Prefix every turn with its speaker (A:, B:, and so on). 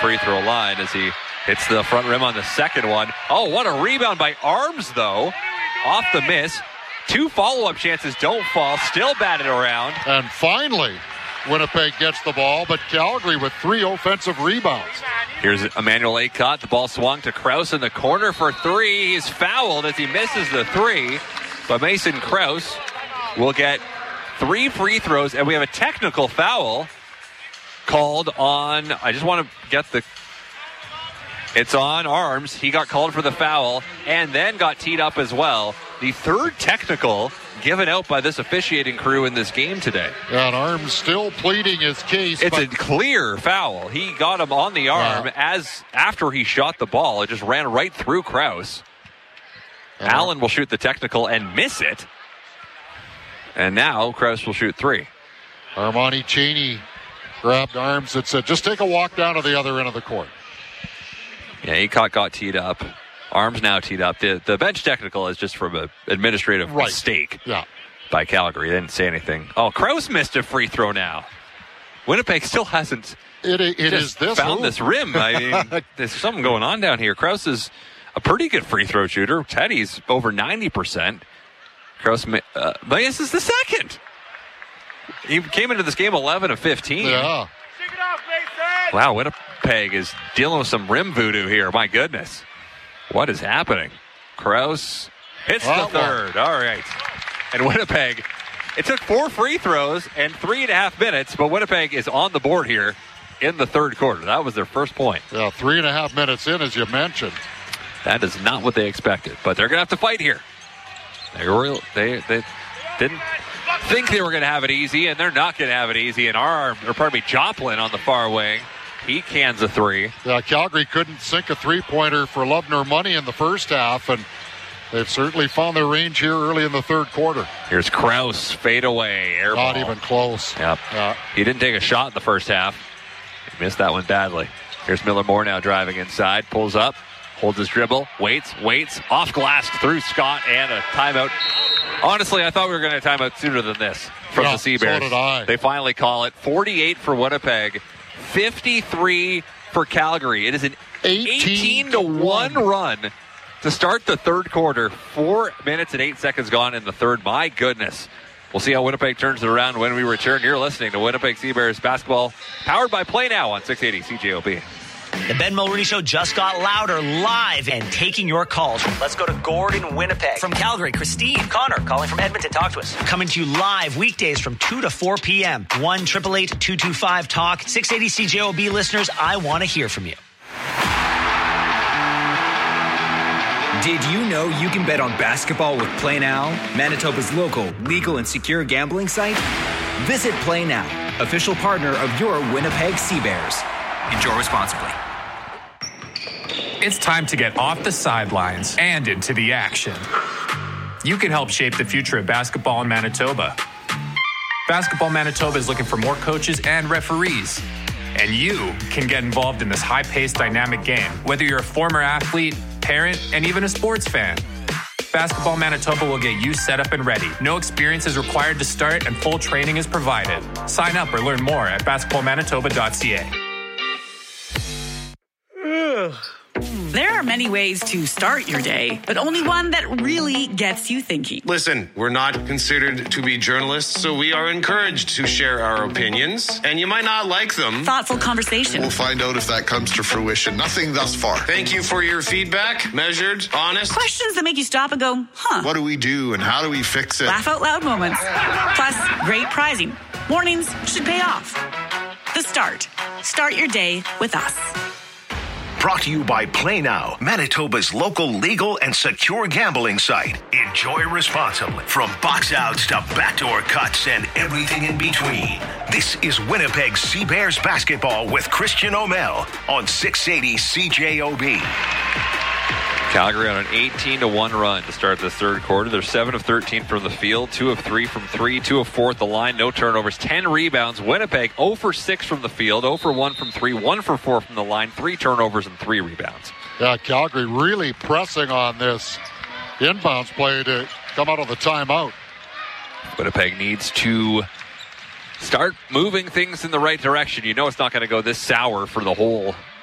A: free throw line as he hits the front rim on the second one. Oh, what a rebound by Arms, though. Off the miss. 2 follow-up chances don't fall. Still batted around.
B: And finally, Winnipeg gets the ball, but Calgary with 3 offensive rebounds.
A: Here's Emmanuel Aycott. The ball swung to Krause in the corner for 3. He's fouled as he misses the 3. But Mason Krause will get 3 free throws, and we have a technical foul called on. I just want to get the. It's on Arms. He got called for the foul and then got teed up as well. The 3rd technical given out by this officiating crew in this game today.
B: And Arms still pleading his case.
A: It's a clear foul. He got him on the arm after he shot the ball. It just ran right through Krause. Allen will shoot the technical and miss it. And now Krause will shoot 3.
B: Armani Cheney grabbed Arms and said, just take a walk down to the other end of the court.
A: Yeah, Aycott got teed up. Arms now teed up. The bench technical is just from an administrative mistake by Calgary. They didn't say anything. Oh, Krause missed a free throw now. Winnipeg still hasn't found this rim. I mean, there's something going on down here. Krause is a pretty good free throw shooter. Teddy's over 90%. Krause, but this is the second. He came into this game 11 of 15.
B: Yeah.
A: Wow, Winnipeg is dealing with some rim voodoo here. My goodness. What is happening? Krause hits the third. All right. And Winnipeg, it took 4 free throws and 3.5 minutes, but Winnipeg is on the board here in the third quarter. That was their first point.
B: Yeah, 3.5 minutes in, as you mentioned.
A: That is not what they expected, but they're going to have to fight here. They didn't think they were going to have it easy, and they're not going to have it easy. And Joplin on the far wing. He cans a 3.
B: Yeah, Calgary couldn't sink a 3-pointer for love nor money in the first half, and they've certainly found their range here early in the third quarter.
A: Here's Krause, fade away, air ball.
B: Not even close.
A: Yep. He didn't take a shot in the first half. He missed that one badly. Here's Miller Moore now driving inside, pulls up, holds his dribble, waits, off glass through Scott, and a timeout. Honestly, I thought we were going to have a timeout sooner than this from the Sea Bears.
B: So did I.
A: They finally call it. 48 for Winnipeg, 53 for Calgary. It is an 18-1 run to start the third quarter. 4 minutes and 8 seconds gone in the third. My goodness. We'll see how Winnipeg turns it around when we return. You're listening to Winnipeg Sea Bears basketball, powered by Play Now on 680 CJOB.
C: The Ben Mulroney Show just got louder, live, and taking your calls. Let's go to Gordon, Winnipeg. From Calgary, Christine. Connor, calling from Edmonton. Talk to us. Coming to you live weekdays from 2 to 4 p.m. 1-888-225-TALK. 680 CJOB listeners, I want to hear from you.
D: Did you know you can bet on basketball with Play Now, Manitoba's local, legal, and secure gambling site? Visit Play Now, official partner of your Winnipeg Sea Bears. Enjoy responsibly.
E: It's time to get off the sidelines and into the action. You can help shape the future of basketball in Manitoba. Basketball Manitoba is looking for more coaches and referees. And you can get involved in this high-paced, dynamic game, whether you're a former athlete, parent, and even a sports fan. Basketball Manitoba will get you set up and ready. No experience is required to start, and full training is provided. Sign up or learn more at basketballmanitoba.ca.
F: There are many ways to start your day, but only one that really gets you thinking.
G: Listen, we're not considered to be journalists, so we are encouraged to share our opinions, and you might not like them.
F: Thoughtful conversation.
H: We'll find out if that comes to fruition. Nothing thus far.
G: Thank you for your feedback. Measured, honest.
F: Questions that make you stop and go, huh?
H: What do we do and how do we fix it?
F: Laugh out loud moments. Plus, great prizing. Mornings should pay off. The Start. Start your day with us.
I: Brought to you by Play Now, Manitoba's local legal and secure gambling site. Enjoy responsibly. From box outs to backdoor cuts and everything in between. This is Winnipeg Sea Bears basketball with Christian O'Mell on 680 CJOB.
A: Calgary on an 18-1 run to start the third quarter. They're 7 of 13 from the field, 2 of 3 from 3, 2 of 4 at the line, no turnovers, 10 rebounds. Winnipeg 0 for 6 from the field, 0 for 1 from 3, 1 for 4 from the line, 3 turnovers and 3 rebounds.
B: Yeah, Calgary really pressing on this inbounds play to come out of the timeout.
A: Winnipeg needs to start moving things in the right direction. You know it's not going to go this sour for the whole